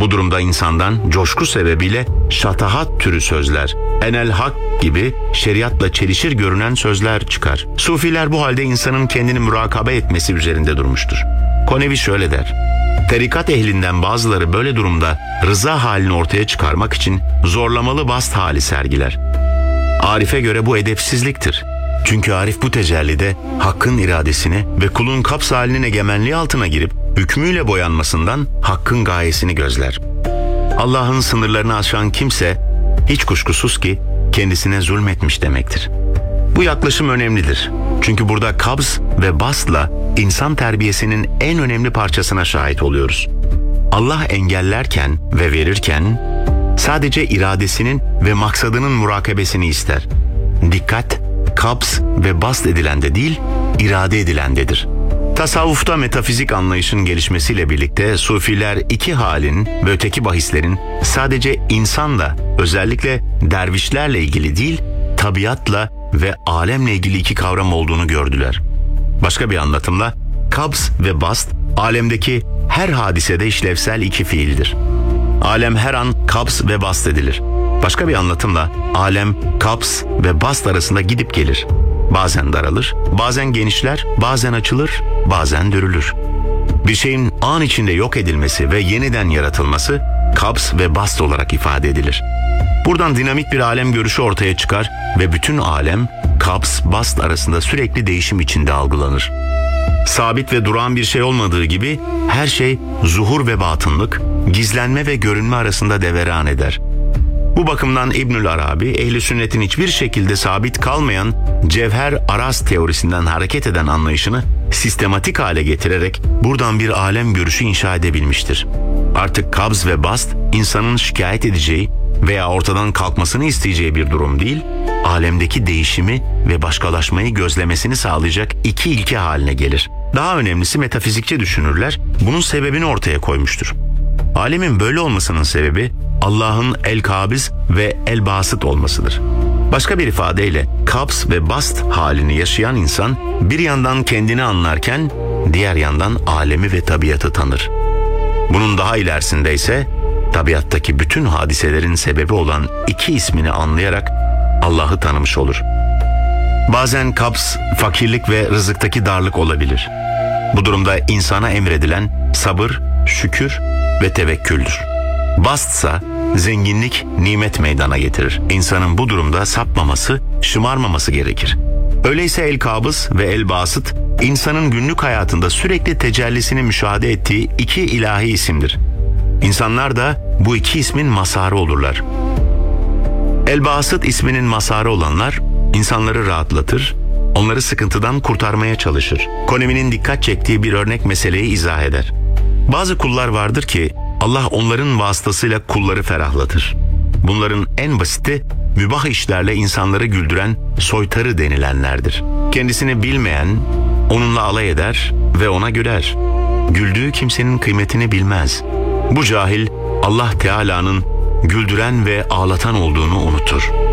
Bu durumda insandan coşku sebebiyle şatahat türü sözler, enel hak gibi şeriatla çelişir görünen sözler çıkar. Sufiler bu halde insanın kendini murakabe etmesi üzerinde durmuştur. Konevi şöyle der: tarikat ehlinden bazıları böyle durumda rıza halini ortaya çıkarmak için zorlamalı bast hali sergiler. Arif'e göre bu edepsizliktir. Çünkü Arif bu tecellide hakkın iradesini ve kulun kaps halinin egemenliği altına girip hükmüyle boyanmasından hakkın gayesini gözler. Allah'ın sınırlarını aşan kimse hiç kuşkusuz ki kendisine zulmetmiş demektir. Bu yaklaşım önemlidir. Çünkü burada kabz ve bastla insan terbiyesinin en önemli parçasına şahit oluyoruz. Allah engellerken ve verirken sadece iradesinin ve maksadının murakabesini ister. Dikkat, kabz ve bast edilende değil, irade edilendedir. Tasavvufta metafizik anlayışın gelişmesiyle birlikte sufiler iki halin ve öteki bahislerin sadece insanla, özellikle dervişlerle ilgili değil, tabiatla ve alemle ilgili iki kavram olduğunu gördüler. Başka bir anlatımla kabz ve bast alemdeki her hadisede işlevsel iki fiildir. Alem her an kabz ve bast edilir. Başka bir anlatımla alem kabz ve bast arasında gidip gelir. Bazen daralır, bazen genişler, bazen açılır, bazen dürülür. Bir şeyin an içinde yok edilmesi ve yeniden yaratılması kabz ve bast olarak ifade edilir. Buradan dinamik bir alem görüşü ortaya çıkar ve bütün alem kabz, bast arasında sürekli değişim içinde algılanır. Sabit ve durağan bir şey olmadığı gibi her şey zuhur ve batınlık, gizlenme ve görünme arasında deveran eder. Bu bakımdan İbnül Arabi, ehl-i sünnetin hiçbir şekilde sabit kalmayan cevher araz teorisinden hareket eden anlayışını sistematik hale getirerek buradan bir alem görüşü inşa edebilmiştir. Artık kabz ve bast insanın şikayet edeceği veya ortadan kalkmasını isteyeceği bir durum değil, alemdeki değişimi ve başkalaşmayı gözlemesini sağlayacak iki ilke haline gelir. Daha önemlisi metafizikçi düşünürler bunun sebebini ortaya koymuştur. Alemin böyle olmasının sebebi Allah'ın el-kabiz ve el-basıt olmasıdır. Başka bir ifadeyle kabz ve bast halini yaşayan insan bir yandan kendini anlarken diğer yandan alemi ve tabiatı tanır. Bunun daha ilerisinde ise tabiattaki bütün hadiselerin sebebi olan iki ismini anlayarak Allah'ı tanımış olur. Bazen kabz, fakirlik ve rızıktaki darlık olabilir. Bu durumda insana emredilen sabır, şükür ve tevekküldür. Bastsa zenginlik, nimet meydana getirir. İnsanın bu durumda sapmaması, şımarmaması gerekir. Öyleyse el-kabız ve el-basıt insanın günlük hayatında sürekli tecellisini müşahede ettiği iki ilahi isimdir. İnsanlar da bu iki ismin mazharı olurlar. El-basıt isminin mazharı olanlar insanları rahatlatır, onları sıkıntıdan kurtarmaya çalışır. Konevi'nin dikkat çektiği bir örnek meseleyi izah eder. Bazı kullar vardır ki Allah onların vasıtasıyla kulları ferahlatır. Bunların en basiti mübah işlerle insanları güldüren soytarı denilenlerdir. Kendisini bilmeyen onunla alay eder ve ona güler. Güldüğü kimsenin kıymetini bilmez. Bu cahil Allah Teala'nın güldüren ve ağlatan olduğunu unutur.